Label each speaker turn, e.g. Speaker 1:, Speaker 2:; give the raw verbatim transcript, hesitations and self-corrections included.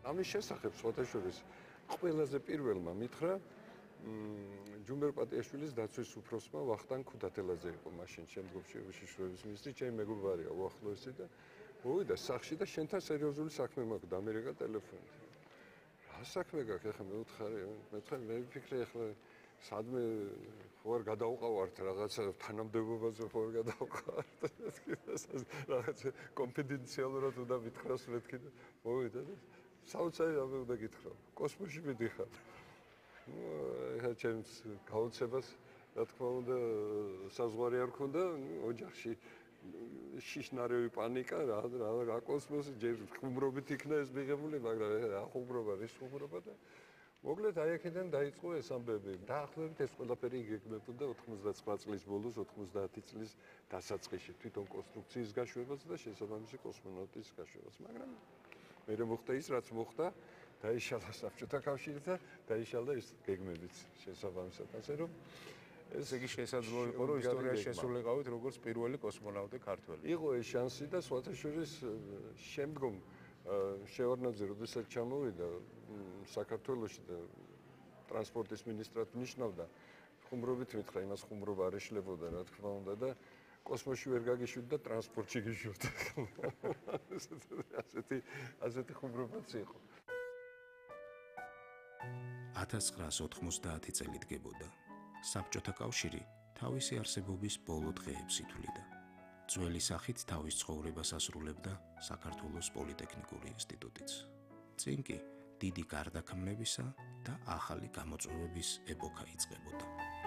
Speaker 1: ამის შესახებ სხვათაშორის ყველაზე პირველმა მითხრა ჯუმბერ პატიაშვილის დაცვის უფროსმა ვახტანგ ქუდათელაძე იყო მაშინ შემდგომში უშიშროების მინისტრი, ჩემი მეგობარია უახლოესი და მოვიდა სახლში და შენთან სერიოზული საქმე მაქვს ამერიკა ტელეფონით. რა საქმე გაქვს ახლა მე ვთხარი, მე ვთხარი მე ვფიქრე ახლა სადმე ხო არ გადავყავართ რაღაცა თანამდებობაზე ხო არ გადავყავართ რაღაცა კონფიდენციალურად უნდა მითხრას მეთქი და მოვიდა და საოცარი რამე უნდა გითხრა კოსმოსში მიდიხარ. ეხლა ჩემს გაოცებას რა თქმა უნდა საზღვარი არ ქონდა ოჯახში შიშნარევი პანიკა რა რა რა კოსმოსი ჯერ ხუმრობით იქნა ეს მიღებული მაგრამ რა ხუმრობა ის ხუმრობა და მოკლედ აი აქედან დაიწყო ეს ამბები დაახლოებით ეს ყველაფერი იგეგმებოდა ოთხმოცდაცხრა წლის ბოლოს ოთხმოცდაათი წლის დასაწყისში თვითონ კონსტრუქციის გაშვებას და შესაბამისი კოსმონავტის გაშვებას მაგრამ მე მოხდა ის რაც მოხდა დაიშალა საბჭოთა კავშირი და დაიშალა ის გეგმებიც შესაბამისად ასე რომ
Speaker 2: ეს იგი შესაძლოა იყო რომ ისტორიაში შესულიყავით როგორც პირველი კოსმონავტი ქართველი.
Speaker 1: იყო ეს შანსი და სხვათა შორის შემდგომ შევარდნაძე როდესაც ჩამოვიდა საქართველოში და ტრანსპორტის მინისტრად ნიშნავდა ხუმრობით მითხრა იმას ხუმრობა არ ეშლებოდა რა თქმა უნდა და კოსმოსში ვერ გაგიშვით და ტრანსპორტში გიშვით. ასეთი ასეთი ხუმრობაც იყო.
Speaker 3: ათას ცხრაას ოთხმოცდაათი წელი დგებოდა. საბჭოთა კავშირი თავისი არსებობის ბოლო დღეებს ითვლიდა. ძველი სახით თავის ცხოვრებას ასრულებდა საქართველოს პოლიტექნიკური ინსტიტუტიც. წინ კი დიდი გარდაქმნებისა და ახალი გამოწვევების ეპოქა იწყებოდა.